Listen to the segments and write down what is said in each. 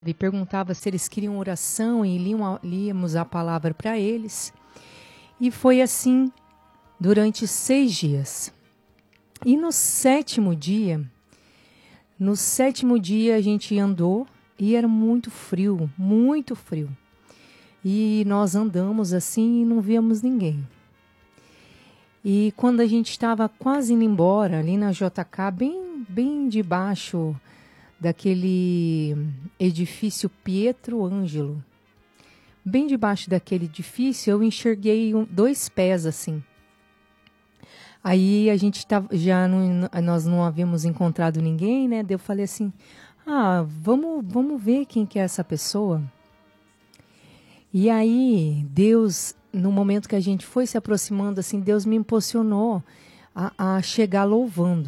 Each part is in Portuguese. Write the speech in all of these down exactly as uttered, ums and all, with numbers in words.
e perguntava se eles queriam oração e liam, líamos a palavra para eles. E foi assim durante seis dias. E no sétimo dia, no sétimo dia a gente andou e era muito frio, muito frio. E nós andamos assim e não víamos ninguém. E quando a gente estava quase indo embora, ali na J K, bem, bem debaixo daquele edifício Pietro Ângelo, bem debaixo daquele edifício, eu enxerguei um, dois pés assim. Aí a gente tava, já não, nós não havíamos encontrado ninguém, né? Daí eu falei assim, ah, vamos, vamos ver quem que é essa pessoa. E aí Deus, no momento que a gente foi se aproximando, assim, Deus me impulsionou a, a chegar louvando.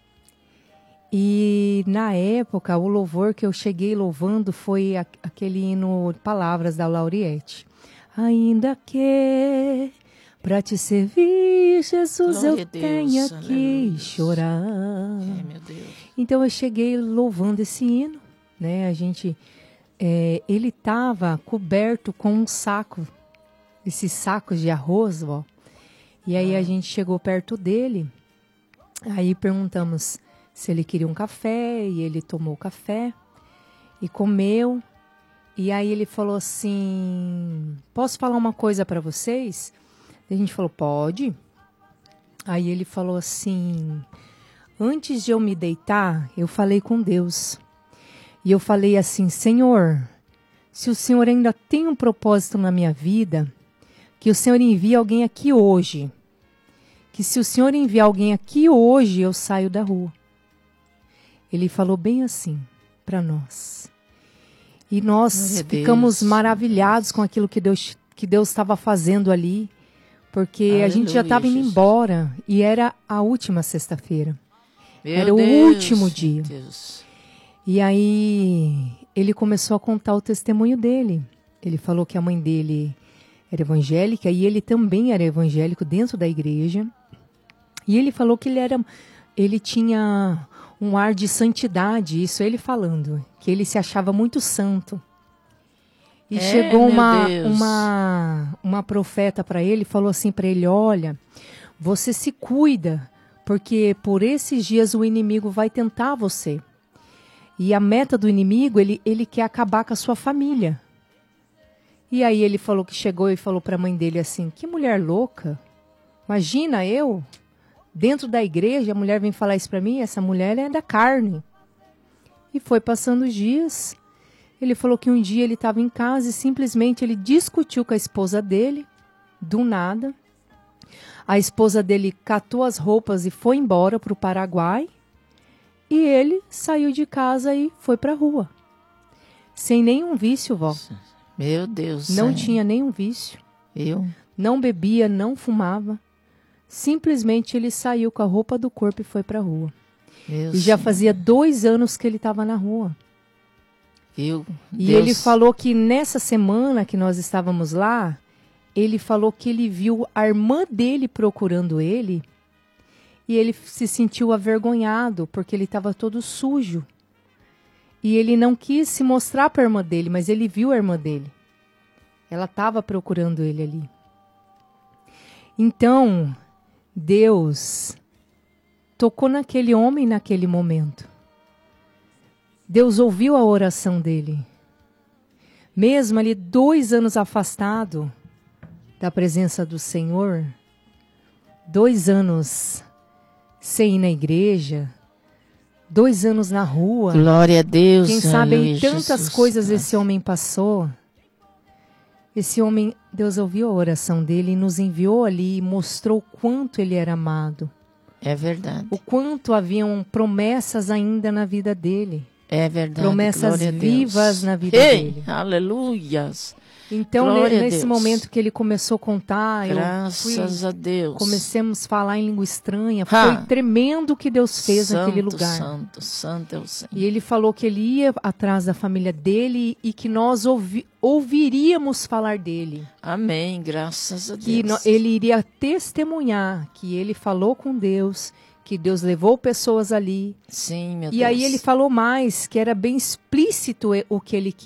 E na época, o louvor que eu cheguei louvando foi a, aquele hino Palavras da Lauriette. Ainda que para te servir, Jesus, glória eu tenha que chorar. É, meu Deus. Então eu cheguei louvando esse hino, né? A gente, é, ele estava coberto com um saco, esses sacos de arroz, ó. E aí ah. a gente chegou perto dele, aí perguntamos se ele queria um café, e ele tomou o café e comeu. E aí ele falou assim, posso falar uma coisa para vocês? A gente falou, pode. Aí ele falou assim, antes de eu me deitar, eu falei com Deus. E eu falei assim, Senhor, se o Senhor ainda tem um propósito na minha vida, que o Senhor envie alguém aqui hoje. Que se o Senhor enviar alguém aqui hoje, eu saio da rua. Ele falou bem assim para nós. E nós ficamos maravilhados com aquilo que Deus que Deus estava fazendo ali, porque aleluia, a gente já estava indo embora e era a última sexta-feira. Era Deus, o último dia. Deus. E aí ele começou a contar o testemunho dele. Ele falou que a mãe dele era evangélica e ele também era evangélico dentro da igreja. E ele falou que ele era ele tinha um ar de santidade, isso ele falando, que ele se achava muito santo. E é, chegou uma, uma, uma profeta para ele, falou assim para ele, olha, você se cuida, porque por esses dias o inimigo vai tentar você. E a meta do inimigo, ele, ele quer acabar com a sua família. E aí ele falou que chegou e falou para a mãe dele assim, que mulher louca, imagina eu... Dentro da igreja, a mulher vem falar isso para mim, essa mulher é da carne. E foi passando os dias. Ele falou que um dia ele estava em casa e simplesmente ele discutiu com a esposa dele, do nada. A esposa dele catou as roupas e foi embora para o Paraguai. E ele saiu de casa e foi para a rua. Sem nenhum vício, vó. Meu Deus. Não tinha nenhum vício. Eu? Não bebia, não fumava. Simplesmente ele saiu com a roupa do corpo e foi para a rua. Meu e já Senhor. Fazia dois anos que ele estava na rua. Eu, e Deus. Ele falou que nessa semana que nós estávamos lá, ele falou que ele viu a irmã dele procurando ele e ele se sentiu avergonhado porque ele estava todo sujo. E ele não quis se mostrar para a irmã dele, mas ele viu a irmã dele. Ela estava procurando ele ali. Então... Deus tocou naquele homem naquele momento. Deus ouviu a oração dele. Mesmo ali dois anos afastado da presença do Senhor, dois anos sem ir na igreja, dois anos na rua. Glória a Deus. Quem sabe aleluia, tantas Jesus, coisas graças. Esse homem passou. Esse homem, Deus ouviu a oração dele e nos enviou ali e mostrou o quanto ele era amado. É verdade. O quanto haviam promessas ainda na vida dele. É verdade. Promessas vivas na vida Ei, dele. Aleluias. Então, Glória nesse momento que ele começou a contar, graças eu fui, a Deus. Comecemos a falar em língua estranha. Ha. Foi tremendo o que Deus fez santo, naquele lugar. Santo, santo é o Senhor. E ele falou que ele ia atrás da família dele e que nós ouvi, ouviríamos falar dele. Amém, graças a Deus. Que no, ele iria testemunhar que ele falou com Deus, que Deus levou pessoas ali. Sim, meu E Deus. aí ele falou mais, que era bem explícito o que ele